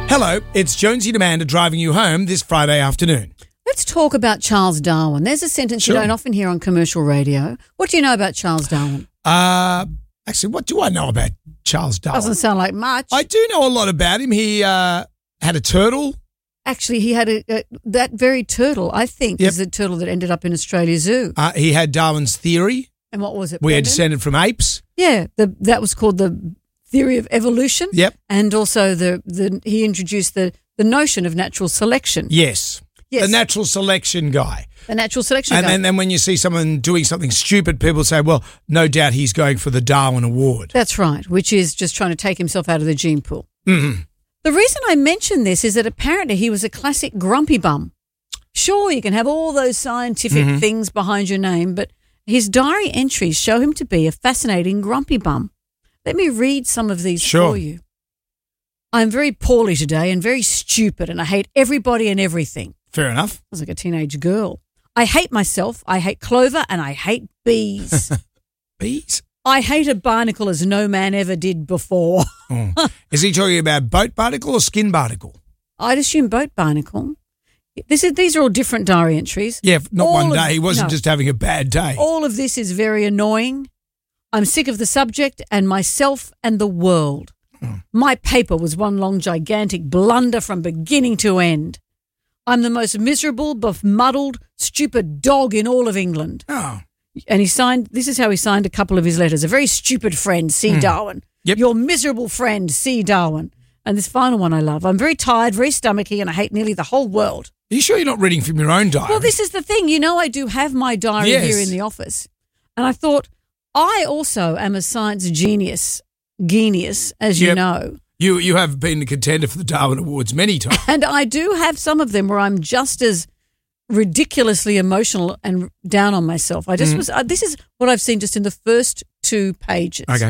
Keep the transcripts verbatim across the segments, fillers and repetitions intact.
Hello, it's Jonesy and Amanda driving you home this Friday afternoon. Let's talk about Charles Darwin. There's a sentence Sure. you don't often hear on commercial radio. What do you know about Charles Darwin? Uh, actually, what do I know about Charles Darwin? Doesn't sound like much. I do know a lot about him. He uh, had a turtle. Actually, he had a, a that very turtle, I think, Yep. is the turtle that ended up in Australia Zoo. Uh, he had Darwin's theory. And what was it? We are Brendan? descended from apes. Yeah, the, that was called the theory of evolution. Yep. And also the, the he introduced the, the notion of natural selection. Yes. Yes. The natural selection guy. The natural selection And guy. then, then when you see someone doing something stupid, people say, well, no doubt he's going for the Darwin Award. That's right, which is just trying to take himself out of the gene pool. Mm-hmm. The reason I mention this is that apparently he was a classic grumpy bum. Sure, you can have all those scientific Mhm. things behind your name, but his diary entries show him to be a fascinating grumpy bum. Let me read some of these Sure. for you. I'm very poorly today and very stupid, and I hate everybody and everything. Fair enough. I was like a teenage girl. I hate myself, I hate clover, and I hate bees. Bees. I hate a barnacle as no man ever did before. Oh. Is he talking about boat barnacle or skin barnacle? I'd assume boat barnacle. This is, these are all different diary entries. Yeah, not All one of- day. He wasn't no. just having a bad day. All of this is very annoying. I'm sick of the subject and myself and the world. Hmm. My paper was one long gigantic blunder from beginning to end. I'm the most miserable, bemuddled, stupid dog in all of England. Oh. And he signed, this is how he signed a couple of his letters. A very stupid friend, C. Darwin. Yep. Your miserable friend, C. Darwin. And this final one I love. I'm very tired, very stomachy, and I hate nearly the whole world. Are you sure you're not reading from your own diary? Well, this is the thing. You know, I do have my diary Yes. here in the office. And I thought, I also am a science genius, genius, as you Yep. know. You you have been a contender for the Darwin Awards many times. And I do have some of them where I'm just as ridiculously emotional and down on myself. I just Mm. was, uh, this is what I've seen just in the first two pages. Okay.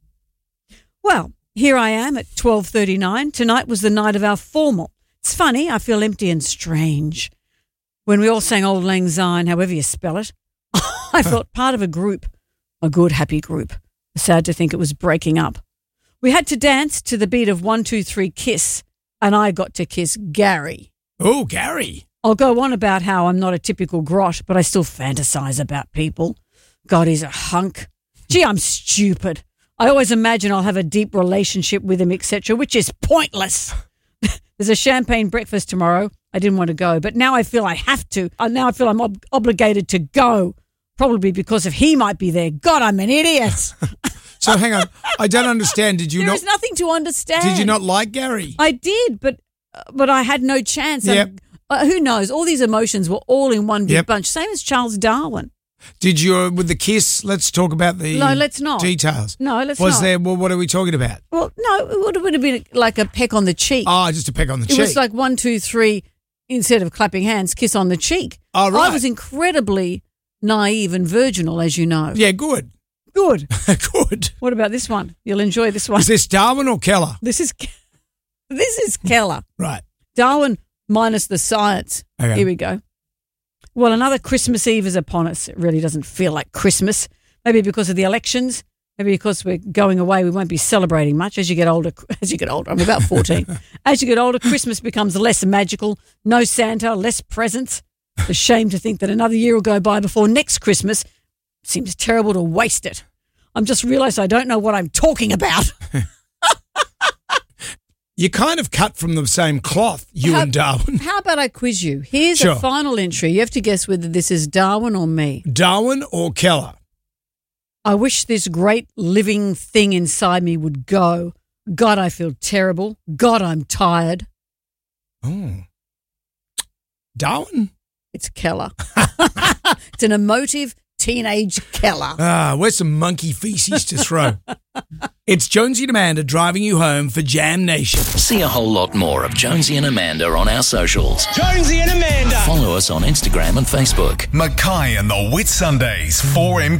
Well, here I am at twelve thirty-nine. Tonight was the night of our formal. It's funny, I feel empty and strange. When we all sang Auld Lang Syne, however you spell it, I felt part of a group, a good, happy group. Sad to think it was breaking up. We had to dance to the beat of one, two, three, kiss, and I got to kiss Gary. Oh, Gary. I'll go on about how I'm not a typical grot, but I still fantasize about people. God, he's a hunk. Gee, I'm stupid. I always imagine I'll have a deep relationship with him, et cetera, which is pointless. There's a champagne breakfast tomorrow. I didn't want to go, but now I feel I have to. Uh, Now I feel I'm ob- obligated to go, probably because if he might be there. God, I'm an idiot. So hang on. I don't understand. Did you There not is nothing to understand. Did you not like Gary? I did, but uh, but I had no chance. And, Yep. uh, who knows? All these emotions were all in one big Yep. bunch. Same as Charles Darwin. Did you with the kiss? Let's talk about the No, let's not. details. No, let's Was not. there? Well, what are we talking about? Well, no, it would have, would have been like a peck on the cheek. Oh, just a peck on the it cheek. was like one, two, three, instead of clapping hands, kiss on the cheek. Oh, right. I was incredibly naive and virginal, as you know. Yeah, good. Good. Good. What about this one? You'll enjoy this one. Is this Darwin or Keller? This is this is Keller. Right. Darwin minus the science. Okay. Here we go. Well, another Christmas Eve is upon us. It really doesn't feel like Christmas. Maybe because of the elections. Maybe because we're going away, we won't be celebrating much. As you get older, as you get older, I'm about fourteen. As you get older, Christmas becomes less magical. No Santa, less presents. It's a shame to think that another year will go by before next Christmas. Seems terrible to waste it. I'm just realised I don't know what I'm talking about. You're kind of cut from the same cloth, you How- and Darwin. How about I quiz you? Here's Sure. a final entry. You have to guess whether this is Darwin or me. Darwin or Keller? I wish this great living thing inside me would go. God, I feel terrible. God, I'm tired. Oh. Darwin? It's Keller. It's an emotive teenage Keller. Ah, where's some monkey feces to throw? It's Jonesy and Amanda driving you home for Jam Nation. See a whole lot more of Jonesy and Amanda on our socials. Jonesy and Amanda. Follow us on Instagram and Facebook. Mackay and the Whitsundays, four M